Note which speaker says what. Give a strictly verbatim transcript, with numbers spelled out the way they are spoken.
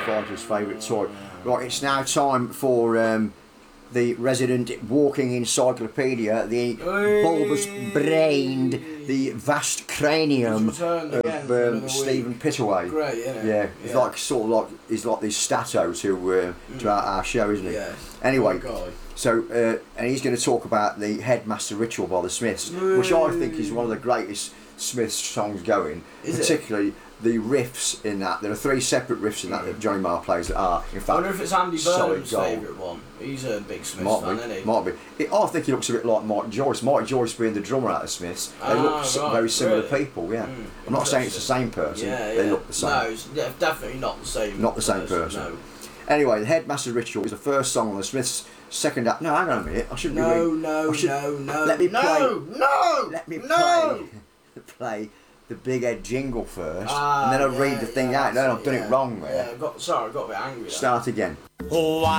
Speaker 1: fighter's favourite toy. Right, it's now time for um, the resident walking encyclopedia, the bulbous-brained, the vast cranium of um, Stephen Pittaway.
Speaker 2: Great, isn't it?
Speaker 1: Yeah, he's
Speaker 2: yeah.
Speaker 1: like sort of like he's like this stato to uh,
Speaker 2: mm.
Speaker 1: to our, our show, isn't he?
Speaker 2: Yeah.
Speaker 1: Anyway,
Speaker 2: Oh,
Speaker 1: so uh, and he's going to talk about the Headmaster Ritual by the Smiths, which I think is one of the greatest Smiths songs going.
Speaker 2: Is
Speaker 1: particularly. It? The riffs in that, there are three separate riffs in that that Johnny Marr plays that are, in fact,
Speaker 2: I wonder if it's Andy
Speaker 1: solid
Speaker 2: Burnham's
Speaker 1: gold.
Speaker 2: favourite one. He's a big Smiths
Speaker 1: Might
Speaker 2: fan,
Speaker 1: be,
Speaker 2: isn't he?
Speaker 1: might be. It, I think he looks a bit like Mike Joyce. Mike Joyce being the drummer out of Smiths, they
Speaker 2: Ah,
Speaker 1: look s-
Speaker 2: right,
Speaker 1: very similar
Speaker 2: really?
Speaker 1: people, yeah.
Speaker 2: Mm,
Speaker 1: I'm not saying it's the same person,
Speaker 2: yeah,
Speaker 1: they
Speaker 2: yeah.
Speaker 1: look the same.
Speaker 2: No, it's de- definitely not the same
Speaker 1: Not the same person.
Speaker 2: No.
Speaker 1: Anyway, the Headmaster Ritual is the first song on the Smiths' second album. No, hang on a minute, I shouldn't
Speaker 2: No,
Speaker 1: be reading.
Speaker 2: no,
Speaker 1: I should,
Speaker 2: no, no,
Speaker 1: let me
Speaker 2: no,
Speaker 1: play,
Speaker 2: no,
Speaker 1: let me
Speaker 2: no.
Speaker 1: play, play the Big Head jingle first,
Speaker 2: Ah,
Speaker 1: and then I'll
Speaker 2: yeah,
Speaker 1: read the thing
Speaker 2: yeah,
Speaker 1: out. No, I've done
Speaker 2: yeah.
Speaker 1: it wrong there.
Speaker 2: Yeah, I got, sorry, I got a bit angry there.
Speaker 1: Start again.
Speaker 3: Oh,